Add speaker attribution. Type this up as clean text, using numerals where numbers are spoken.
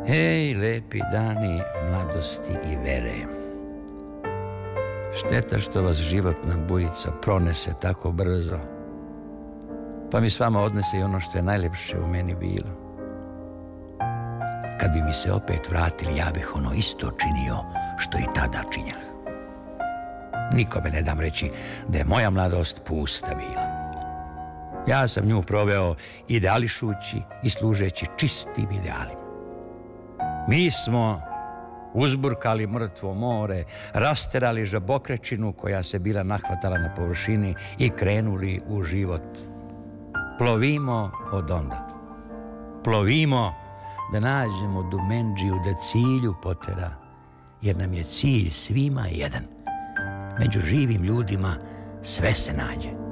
Speaker 1: Hej, lepi dani mladosti i vere. Šteta što vas životna bujica pronese tako brzo, pa mi s vama odnese i ono što je najljepše u meni bilo. Kad bi mi se opet vratili, ja bih ono isto činio što i tada činjah. Nikome ne dam reći da je moja mladost pusta bila. Ja sam nju proveo ideališući i služeći čistim idealima. Mi smo uzburkali mrtvo more, rasterali žabokrećinu koja se bila nahvatala na površini i krenuli u život. Plovimo od onda. Plovimo da nađemo Dumendžiju, da cilju potera, jer nam je cilj svima jedan. Među živim ljudima sve se nađe.